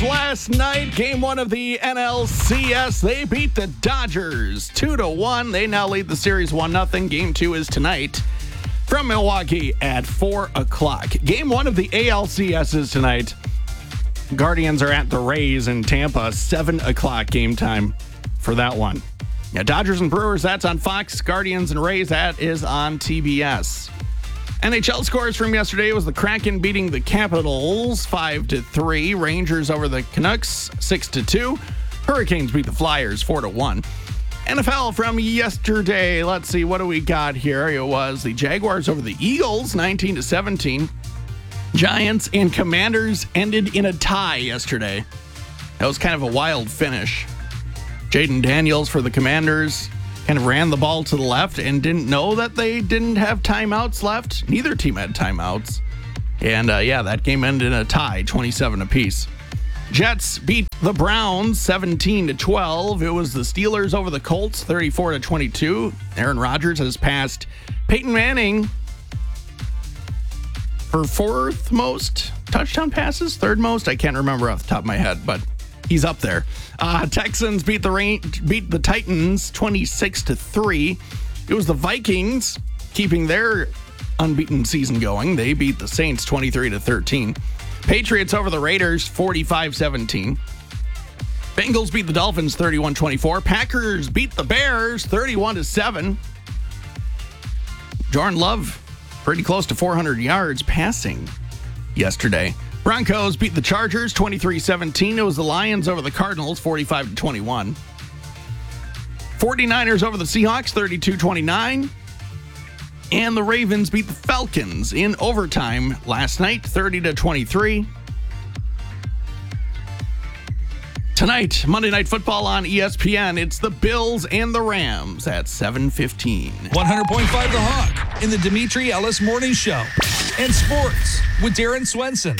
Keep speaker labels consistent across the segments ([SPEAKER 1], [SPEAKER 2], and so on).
[SPEAKER 1] last night. Game 1 of the NLCS. They beat the Dodgers 2-1. They now lead the series 1-0. Game 2 is tonight from Milwaukee at 4 o'clock. Game 1 of the ALCS is tonight. Guardians are at the Rays in Tampa. 7 o'clock game time for that one. Yeah, Dodgers and Brewers, that's on Fox. Guardians and Rays, that is on TBS. NHL scores from yesterday was the Kraken beating the Capitals 5-3. Rangers over the Canucks 6-2. Hurricanes beat the Flyers 4-1. NFL from yesterday. Let's see, what do we got here? It was the Jaguars over the Eagles 19-17. Giants and Commanders ended in a tie yesterday. That was kind of a wild finish. Jaden Daniels for the Commanders kind of ran the ball to the left and didn't know that they didn't have timeouts left. Neither team had timeouts. And that game ended in a tie, 27 apiece. Jets beat the Browns 17-12. It was the Steelers over the Colts 34-22. Aaron Rodgers has passed Peyton Manning for fourth most touchdown passes, third most. I can't remember off the top of my head, but he's up there. Texans beat the Titans 26-3. It was the Vikings keeping their unbeaten season going. They beat the Saints 23-13. Patriots over the Raiders 45-17. Bengals beat the Dolphins 31-24. Packers beat the Bears 31-7. Jordan Love pretty close to 400 yards passing yesterday. Broncos beat the Chargers 23-17. It was the Lions over the Cardinals 45-21. 49ers over the Seahawks 32-29. And the Ravens beat the Falcons in overtime last night 30-23. Tonight, Monday Night Football on ESPN. It's the Bills and the Rams at 7:15.
[SPEAKER 2] 100.5 The Hawk in the Dimitri Ellis Morning Show. And sports with Darren Swenson.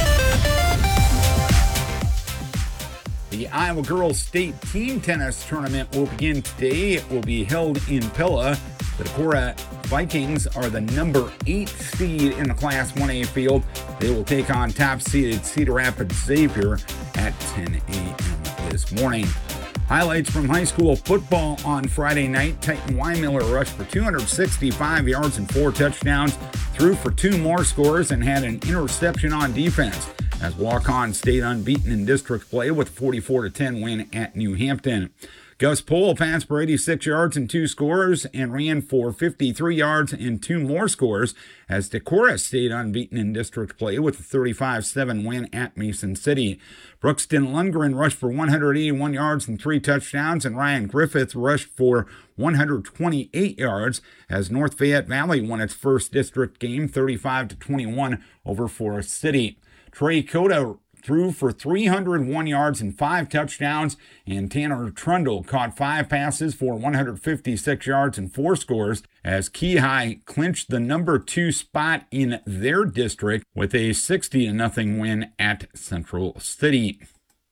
[SPEAKER 3] The Iowa Girls State Team Tennis Tournament will begin today. It will be held in Pella. The Decorah Vikings are the number 8 seed in the Class 1A field. They will take on top-seeded Cedar Rapids Xavier at 10 a.m. this morning. Highlights from high school football on Friday night. Titan Weimiller rushed for 265 yards and 4 touchdowns, threw for 2 more scores, and had an interception on defense, as Walk-On stayed unbeaten in district play with a 44-10 win at New Hampton. Gus Pohl passed for 86 yards and 2 scores and ran for 53 yards and 2 more scores, as Decorah stayed unbeaten in district play with a 35-7 win at Mason City. Brookston Lundgren rushed for 181 yards and 3 touchdowns, and Ryan Griffith rushed for 128 yards, as North Fayette Valley won its first district game 35-21 over Forest City. Trey Cota threw for 301 yards and 5 touchdowns, and Tanner Trundle caught 5 passes for 156 yards and 4 scores, as Keyhigh clinched the number 2 spot in their district with a 60-0 win at Central City.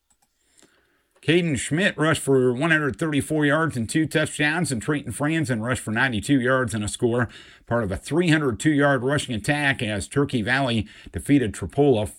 [SPEAKER 3] Caden Schmidt rushed for 134 yards and 2 touchdowns, and Trayton Franzen rushed for 92 yards and a score, part of a 302-yard rushing attack as Turkey Valley defeated Tripola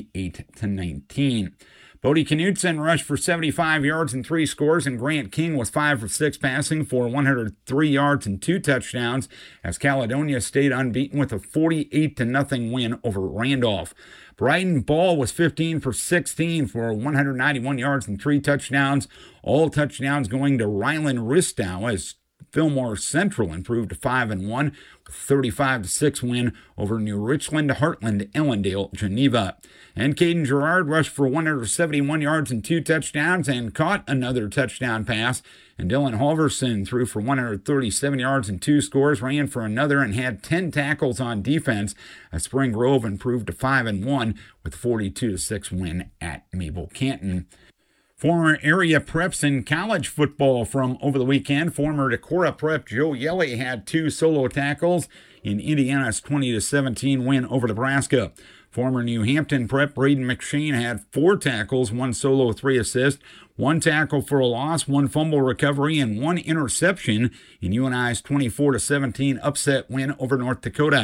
[SPEAKER 3] 48-19. Bodie Knutson rushed for 75 yards and 3 scores, and Grant King was 5 for 6 passing for 103 yards and 2 touchdowns, as Caledonia stayed unbeaten with a 48-0 win over Randolph. Bryden Ball was 15 for 16 for 191 yards and 3 touchdowns. All touchdowns going to Rylan Ristow, as Fillmore Central improved to 5-1 with a 35-6 win over New Richland, Heartland, Ellendale, Geneva. And Caden Gerard rushed for 171 yards and 2 touchdowns and caught another touchdown pass. And Dylan Halverson threw for 137 yards and 2 scores, ran for another, and had 10 tackles on defense, as Spring Grove improved to 5-1 with a 42-6 win at Mabel Canton. Former area preps in college football from over the weekend. Former Decorah prep Joe Yelly had 2 solo tackles in Indiana's 20-17 win over Nebraska. Former New Hampton prep Braden McShane had 4 tackles, 1 solo, 3 assists, 1 tackle for a loss, 1 fumble recovery, and 1 interception in UNI's 24-17 upset win over North Dakota.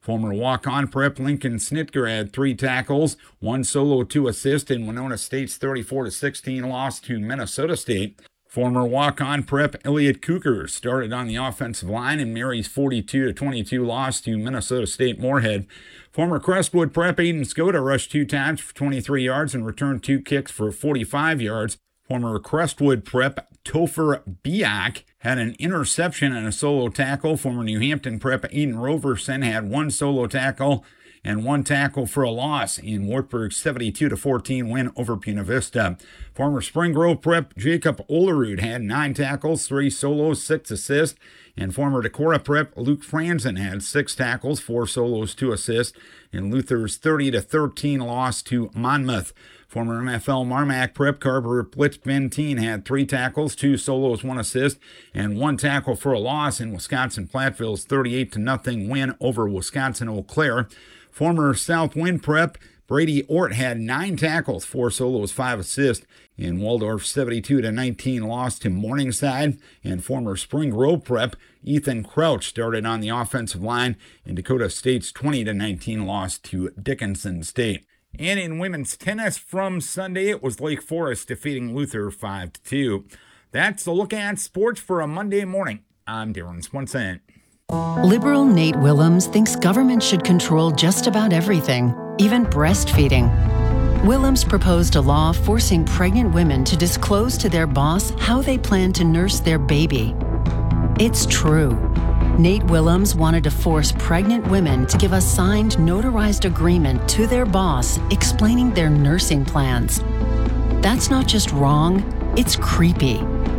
[SPEAKER 3] Former walk-on prep Lincoln Snitker had 3 tackles, 1 solo, 2 assists in Winona State's 34-16 loss to Minnesota State. Former walk-on prep Elliott Cooker started on the offensive line in Mary's 42-22 loss to Minnesota State Moorhead. Former Crestwood prep Aiden Skoda rushed 2 times for 23 yards and returned 2 kicks for 45 yards. Former Crestwood prep Topher Biak had an interception and a solo tackle. Former New Hampton prep Aiden Roverson had 1 solo tackle and 1 tackle for a loss in Wartburg's 72-14 win over Puna Vista. Former Spring Grove prep Jacob Olerud had 9 tackles, 3 solos, 6 assists. And former Decorah prep Luke Franzen had 6 tackles, 4 solos, 2 assists in Luther's 30-13 loss to Monmouth. Former MFL Marmac prep Carver Blitz Benteen had 3 tackles, 2 solos, 1 assist, and 1 tackle for a loss in Wisconsin Platteville's 38-0 win over Wisconsin Eau Claire. Former Southwind prep Brady Ort had 9 tackles, 4 solos, 5 assists in Waldorf's 72-19 loss to Morningside. And former Spring Grove prep Ethan Crouch started on the offensive line in Dakota State's 20-19 loss to Dickinson State. And in women's tennis from Sunday, it was Lake Forest defeating Luther 5-2. That's a look at sports for a Monday morning. I'm Darren Swenson.
[SPEAKER 4] Liberal Nate Willems thinks government should control just about everything, even breastfeeding. Willems proposed a law forcing pregnant women to disclose to their boss how they plan to nurse their baby. It's true. Nate Willems wanted to force pregnant women to give a signed, notarized agreement to their boss explaining their nursing plans. That's not just wrong, it's creepy.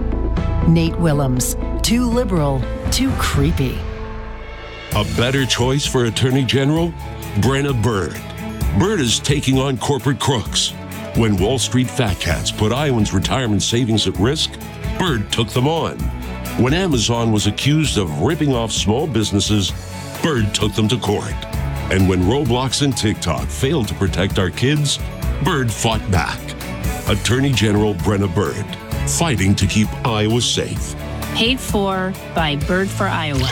[SPEAKER 4] Nate Willems, too liberal, too creepy.
[SPEAKER 5] A better choice for Attorney General? Brenna Bird. Bird is taking on corporate crooks. When Wall Street fat cats put Iowans' retirement savings at risk, Bird took them on. When Amazon was accused of ripping off small businesses, Bird took them to court. And when Roblox and TikTok failed to protect our kids, Bird fought back. Attorney General Brenna Bird, fighting to keep Iowa safe.
[SPEAKER 6] Paid for by Bird for Iowa.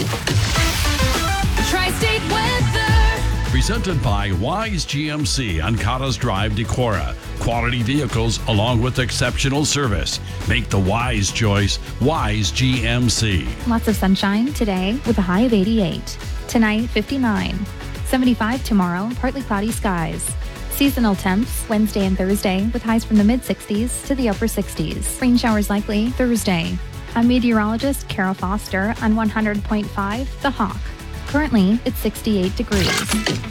[SPEAKER 7] Tri-State weather.
[SPEAKER 8] Presented by Wise GMC on Cottas Drive, Decorah. Quality vehicles along with exceptional service. Make the wise choice, Wise GMC.
[SPEAKER 9] Lots of sunshine today with a high of 88. Tonight, 59. 75 tomorrow, partly cloudy skies. Seasonal temps Wednesday and Thursday with highs from the mid-60s to the upper 60s. Rain showers likely Thursday. I'm meteorologist Carol Foster on 100.5 The Hawk. Currently, it's 68 degrees.